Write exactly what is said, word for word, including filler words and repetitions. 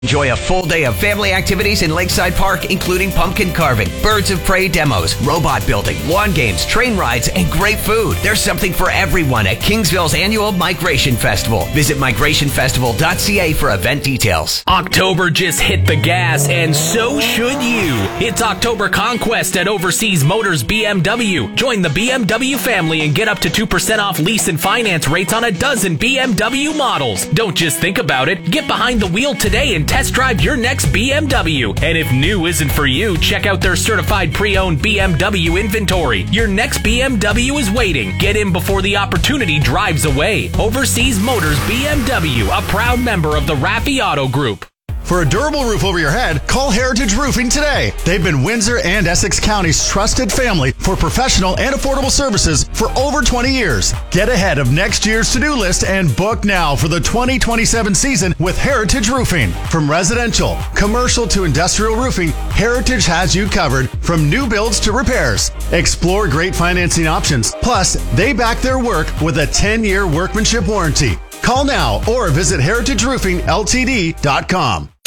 Enjoy a full day of family activities in Lakeside Park, including pumpkin carving, birds of prey demos, robot building, lawn games, train rides, and great food. There's something for everyone at Kingsville's annual Migration Festival. Visit migration festival dot c a for event details. October just hit the gas, and so should you. It's October Conquest at Overseas Motors B M W. Join the B M W family and get up to two percent off lease and finance rates on a dozen B M W models. Don't just think about it. Get behind the wheel today and test drive your next B M W. And if new isn't for you, check out their certified pre-owned B M W inventory. Your next B M W is waiting. Get in before the opportunity drives away. Overseas Motors B M W, a proud member of the Raffi Auto Group. For a durable roof over your head, call Heritage Roofing today. They've been Windsor and Essex County's trusted family for professional and affordable services for over twenty years. Get ahead of next year's to-do list and book now for the twenty twenty-seven season with Heritage Roofing. From residential, commercial to industrial roofing, Heritage has you covered from new builds to repairs. Explore great financing options. Plus, they back their work with a ten-year workmanship warranty. Call now or visit heritage roofing l t d dot com.